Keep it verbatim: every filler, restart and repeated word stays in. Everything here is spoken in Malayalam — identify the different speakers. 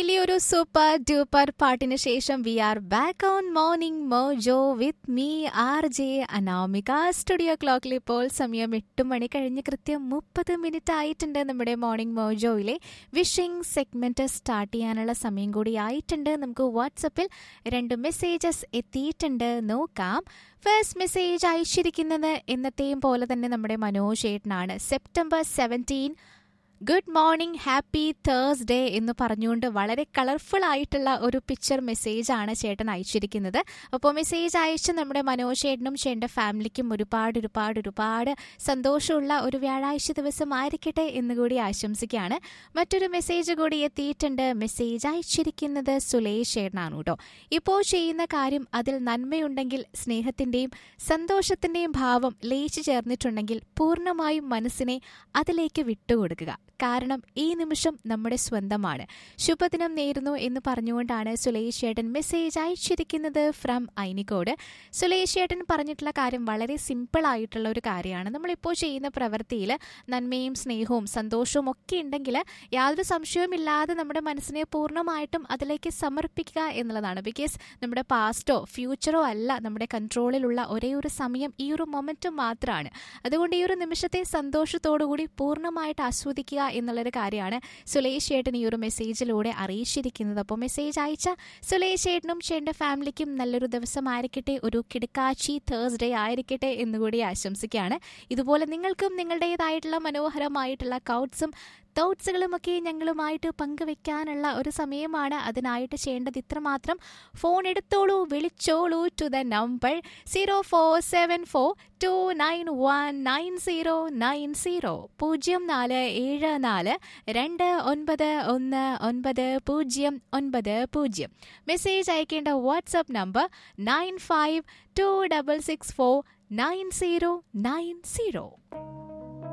Speaker 1: വലിയൊരു സൂപ്പർ ഡ്യൂപ്പർ പാട്ടിന് ശേഷം V are back on morning mojo with me R J Anamika. Studio ക്ലോക്കിൽ ഇപ്പോൾ സമയം എട്ട് മണി കഴിഞ്ഞ് കൃത്യം മുപ്പത് മിനിറ്റ് ആയിട്ടുണ്ട്. നമ്മുടെ മോർണിംഗ് മോജോയിലെ വിഷിംഗ് സെഗ്മെന്റ് സ്റ്റാർട്ട് ചെയ്യാനുള്ള സമയം കൂടി ആയിട്ടുണ്ട്. നമുക്ക് വാട്സപ്പിൽ രണ്ട് മെസ്സേജസ് എത്തിയിട്ടുണ്ട്, നോക്കാം. ഫസ്റ്റ് മെസ്സേജ് അയച്ചിരിക്കുന്നത് എന്നത്തെയും പോലെ തന്നെ നമ്മുടെ Manoj ഏട്ടനാണ്. September seventeen good morning happy Thursday എന്ന് പറഞ്ഞുകൊണ്ട് വളരെ കളർഫുൾ ആയിട്ടുള്ള ഒരു പിക്ചർ മെസ്സേജാണ് ചേട്ടൻ അയച്ചിരിക്കുന്നത്. അപ്പോൾ മെസ്സേജ് അയച്ച് നമ്മുടെ മനോജ് ചേട്ടനും ചേട്ടൻ്റെ ഫാമിലിക്കും ഒരുപാട് ഒരുപാട് ഒരുപാട് സന്തോഷമുള്ള ഒരു വ്യാഴാഴ്ച ദിവസം ആയിരിക്കട്ടെ എന്നുകൂടി ആശംസിക്കുകയാണ്. മറ്റൊരു മെസ്സേജ് കൂടി എത്തിയിട്ടുണ്ട്. മെസ്സേജ് അയച്ചിരിക്കുന്നത് സുലേഷ് ചേട്ടനാണ് കേട്ടോ. ഇപ്പോൾ ചെയ്യുന്ന കാര്യം അതിൽ നന്മയുണ്ടെങ്കിൽ, സ്നേഹത്തിൻ്റെയും സന്തോഷത്തിൻ്റെയും ഭാവം ലയിച്ചു ചേർന്നിട്ടുണ്ടെങ്കിൽ പൂർണ്ണമായും മനസ്സിനെ അതിലേക്ക് വിട്ടുകൊടുക്കുക. കാരണം ഈ നിമിഷം നമ്മുടെ സ്വന്തമാണ്. ശുഭദിനം നേരുന്നു എന്ന് പറഞ്ഞുകൊണ്ടാണ് സുലേഷ് ചേട്ടൻ മെസ്സേജ് അയച്ചിരിക്കുന്നത് ഫ്രം ഐനിക്കോട്. സുലേഷ് ചേട്ടൻ പറഞ്ഞിട്ടുള്ള കാര്യം വളരെ സിമ്പിൾ ആയിട്ടുള്ള ഒരു കാര്യമാണ്. നമ്മളിപ്പോൾ ചെയ്യുന്ന പ്രവൃത്തിയിൽ നന്മയും സ്നേഹവും സന്തോഷവും ഒക്കെ ഉണ്ടെങ്കിൽ യാതൊരു സംശയവുമില്ലാതെ നമ്മുടെ മനസ്സിനെ പൂർണ്ണമായിട്ടും അതിലേക്ക് സമർപ്പിക്കുക എന്നുള്ളതാണ്. ബിക്കോസ് നമ്മുടെ പാസ്റ്റോ ഫ്യൂച്ചറോ അല്ല നമ്മുടെ കൺട്രോളിലുള്ള ഒരേ ഒരു സമയം ഈ ഒരു മൊമെൻറ്റും മാത്രമാണ്. അതുകൊണ്ട് ഈ ഒരു നിമിഷത്തെ സന്തോഷത്തോടു കൂടി പൂർണ്ണമായിട്ട് ആസ്വദിക്കുക എന്നുള്ളൊരു കാര്യമാണ് സുലേഷ് ചേട്ടൻ ഈ ഒരു മെസ്സേജിലൂടെ അറിയിച്ചിരിക്കുന്നത്. അപ്പോൾ മെസ്സേജ് അയച്ച സുലേഷ് ചേട്ടനും ചേട്ടൻ്റെ ഫാമിലിക്കും നല്ലൊരു ദിവസമായിരിക്കട്ടെ, ഒരു കിടക്കാച്ചി തേഴ്സ്ഡേ ആയിരിക്കട്ടെ എന്നുകൂടി ആശംസിക്കുകയാണ്. ഇതുപോലെ നിങ്ങൾക്കും നിങ്ങളുടേതായിട്ടുള്ള മനോഹരമായിട്ടുള്ള കൗട്ട്സും തോട്ട്സുകളുമൊക്കെ ഞങ്ങളുമായിട്ട് പങ്കുവെക്കാനുള്ള ഒരു സമയമാണ്. അതിനായിട്ട് ചെയ്യേണ്ടത് ഇത്രമാത്രം: ഫോൺ എടുത്തോളൂ, വിളിച്ചോളൂ to the number zero four seven four to nine one nine zero nine zero പൂജ്യം നാല് ഏഴ് നാല് രണ്ട് ഒൻപത് ഒന്ന് ഒൻപത് പൂജ്യം ഒൻപത് പൂജ്യം. മെസ്സേജ് അയക്കേണ്ട WhatsApp number nine five to double six four nine zero nine zero.